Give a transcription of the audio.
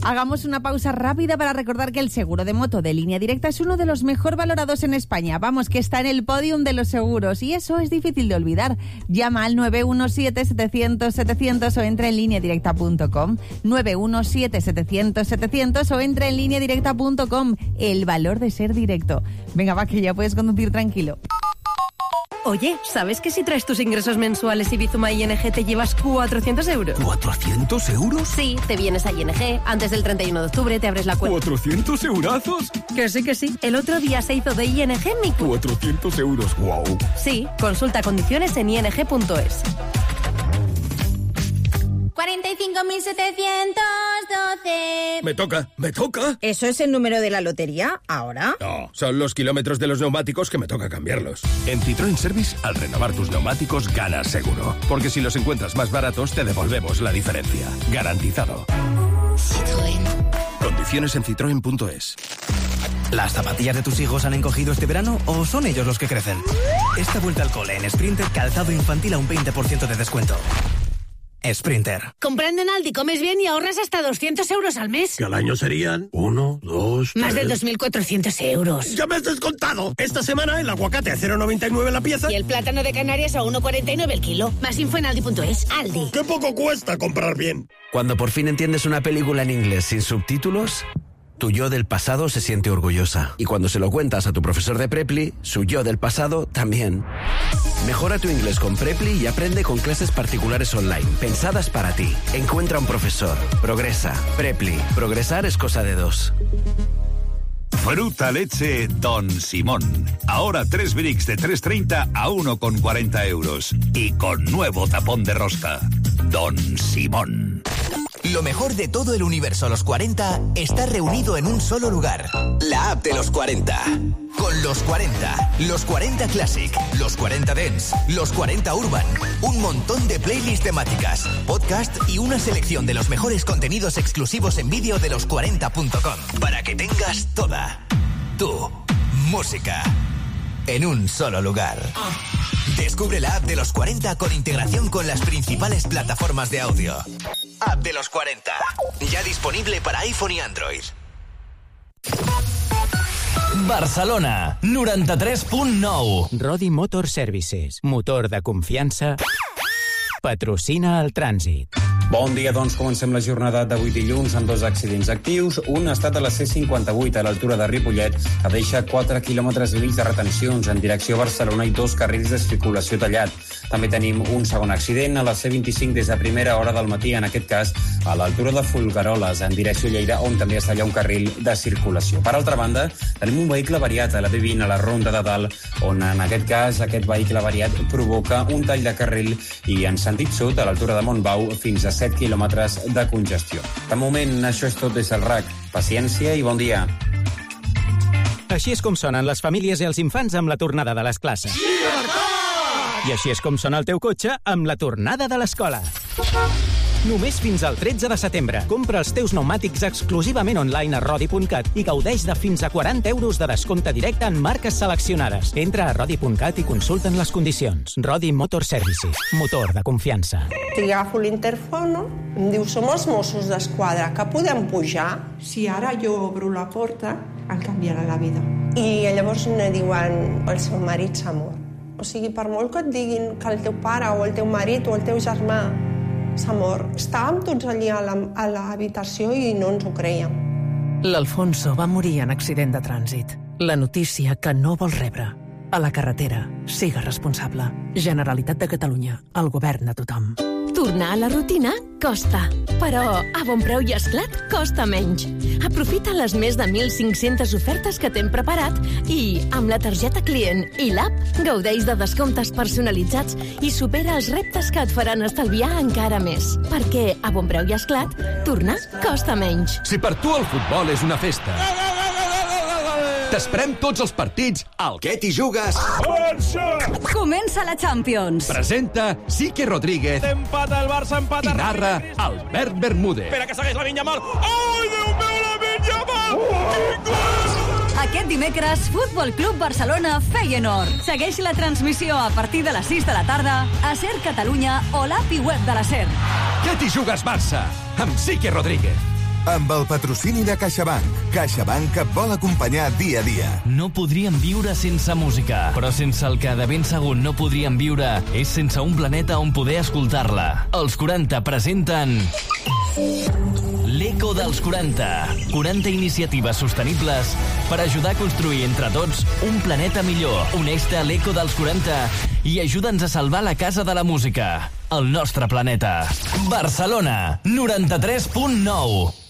Hagamos una pausa rápida para recordar que el seguro de moto de Línea Directa es uno de los mejor valorados en España. Vamos, que está en el podium de los seguros y eso es difícil de olvidar. Llama al 917-700-700 o entra en lineadirecta.com. 917-700-700 o entra en lineadirecta.com. El valor de ser directo. Venga, va, que ya puedes conducir tranquilo. Oye, ¿sabes que si traes tus ingresos mensuales y Bizuma ING te llevas 400 euros? ¿400 euros? Sí, te vienes a ING, antes del 31 de octubre te abres la cuenta. ¿400 eurazos? Que sí. El otro día se hizo de ING mi cuenta. 400 euros, wow. Sí, consulta condiciones en ing.es. 45.712. Me toca. ¿Eso es el número de la lotería ahora? No, son los kilómetros de los neumáticos que me toca cambiarlos. En Citroën Service, al renovar tus neumáticos, ganas seguro. Porque si los encuentras más baratos, te devolvemos la diferencia. Garantizado. Citroën. Condiciones en citroen.es. ¿Las zapatillas de tus hijos han encogido este verano o son ellos los que crecen? Esta vuelta al cole en Sprinter, calzado infantil a un 20% de descuento. Sprinter. Comprando en Aldi comes bien y ahorras hasta 200 euros al mes. Que al año serían 1, 2, 3... Más de 2.400 euros. ¡Ya me has descontado! Esta semana el aguacate a 0,99 la pieza. Y el plátano de Canarias a 1,49 el kilo. Más info en aldi.es. Aldi. ¡Qué poco cuesta comprar bien! Cuando por fin entiendes una película en inglés sin subtítulos, tu yo del pasado se siente orgullosa. Y cuando se lo cuentas a tu profesor de Preply, su yo del pasado también. Mejora tu inglés con Preply y aprende con clases particulares online, pensadas para ti. Encuentra un profesor. Progresa. Preply. Progresar es cosa de dos. Fruta leche Don Simón. Ahora 3 bricks de 3,30 a 1,40 euros. Y con nuevo tapón de rosca. Don Simón. Lo mejor de todo el universo Los 40 está reunido en un solo lugar. La app de Los 40. Con Los 40, Los 40 Classic, Los 40 Dance, Los 40 Urban, un montón de playlists temáticas, podcast y una selección de los mejores contenidos exclusivos en vídeo de los40.com. Para que tengas toda tu música en un solo lugar. Descubre la app de Los 40 con integración con las principales plataformas de audio. App de Los 40. Ya disponible para iPhone y Android. Barcelona, 93.9. Rodi Motor Services, motor de confiança, patrocina el trànsit. Bon dia, doncs comencem la jornada d'avui dilluns amb 2 accidents actius. Un ha estat a la C58 a l'altura de Ripollet, que deixa 4 quilòmetres i mig de retencions en direcció a Barcelona i 2 carrils de circulació tallat. També tenim un segon accident a la C25 des de primera hora del matí, en aquest cas a l'altura de Folgueroles, en direcció a Lleida, on també està allà un carril de circulació. Per altra banda, tenim un vehicle variat a la B20 a la Ronda de Dalt, on en aquest cas aquest vehicle variat provoca un tall de carril i en sentit sud, a l'altura de Montbau, fins a 7 quilòmetres de congestió. De moment, això és tot des del RAC. Paciència i bon dia. Així és com sonen les famílies i els infants amb la tornada de les classes. I així és com sona el teu cotxe amb la tornada de l'escola. Només fins al 13 de setembre. Compra els teus pneumàtics exclusivament online a rodi.cat i gaudeix de fins a 40 euros de descompte directe en marques seleccionades. Entra a rodi.cat i consulten les condicions. Rodi Motor Services. Motor de confiança. I agafo l'interfono, em diu, som els Mossos d'Esquadra, que podem pujar? Si ara jo obro la porta, em canviarà la vida. I llavors me diuen, el seu marit s'ha mort. O sigui, per molt que et diguin que el teu pare o el teu marit o el teu germà s'ha mort, estàvem tots allí a l'habitació i no ens ho creiem. L'Alfonso va morir en accident de trànsit. La notícia que no vols rebre. A la carretera, siga responsable. Generalitat de Catalunya, el govern de tothom. Tornar a la rutina costa, però a Bonpreu i Esclat costa menys. Aprofita les més de 1.500 ofertes que t'hem preparat i, amb la targeta client i l'app, gaudeix de descomptes personalitzats i supera els reptes que et faran estalviar encara més. Perquè a Bonpreu i Esclat, tornar costa menys. Si per tu el futbol és una festa, t'esperem tots els partits al Què t'hi jugues. Comença la Champions. Presenta Sique Rodríguez. Empata el Barça, empata. I narra Albert Bermúdez. Espera que segueix la Vinya Mal. Ai, Déu meu, la Vinya Mal! Aquest dimecres, Futbol Club Barcelona Feyenoord. Segueix la transmissió a partir de les 6 de la tarda a SER Catalunya o l'app i web de la SER. Què t'hi jugues, Barça? Amb Sique Rodríguez. amb el patrocini de CaixaBank. CaixaBank que et vol acompanyar dia a dia. No podríem viure sense música, però sense el que de ben segur no podríem viure és sense un planeta on poder escoltar-la. Els 40 presenten... L'Eco dels 40. 40 iniciatives sostenibles per ajudar a construir entre tots un planeta millor. Uneix-te a l'Eco dels 40 i ajuda'ns a salvar la casa de la música, el nostre planeta. Barcelona, 93.9.